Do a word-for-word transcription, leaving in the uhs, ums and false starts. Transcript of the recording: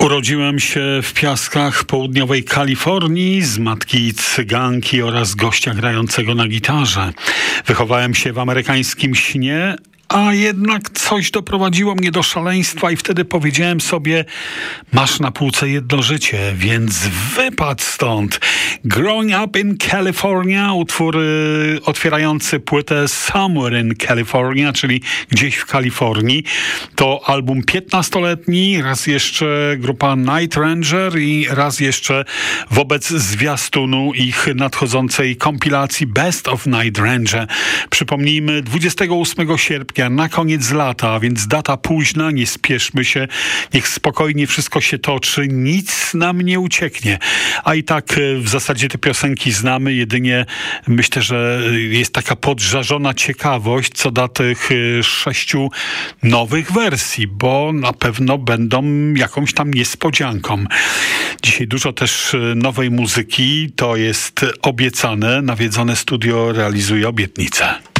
Urodziłem się w piaskach południowej Kalifornii z matki cyganki oraz gościa grającego na gitarze. Wychowałem się w amerykańskim śnie, a jednak coś doprowadziło mnie do szaleństwa i wtedy powiedziałem sobie: masz na półce jedno życie, więc wypadł stąd. Growing Up in California, utwór y, otwierający płytę Somewhere in California, czyli gdzieś w Kalifornii. To album piętnastoletni, raz jeszcze grupa Night Ranger i raz jeszcze wobec zwiastunu ich nadchodzącej kompilacji Best of Night Ranger. Przypomnijmy, dwudziestego ósmego sierpnia, na koniec lata, więc data późna, nie spieszmy się, niech spokojnie wszystko się toczy, nic nam nie ucieknie. A i tak w zasadzie te piosenki znamy, jedynie myślę, że jest taka podżarzona ciekawość co do tych sześciu nowych wersji, bo na pewno będą jakąś tam niespodzianką. Dzisiaj dużo też nowej muzyki, to jest obiecane, nawiedzone studio realizuje obietnicę.